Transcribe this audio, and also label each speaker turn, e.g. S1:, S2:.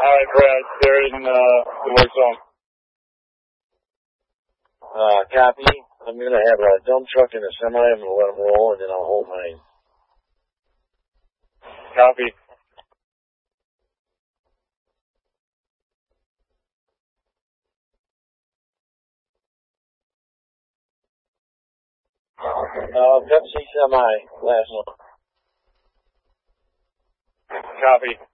S1: Alright, Brad, they're in the war zone.
S2: Copy. I'm going to have a dump truck and a semi. I'm going to let them roll, and then I'll hold mine.
S1: Copy.
S2: Pepsi semi, last one.
S1: Copy.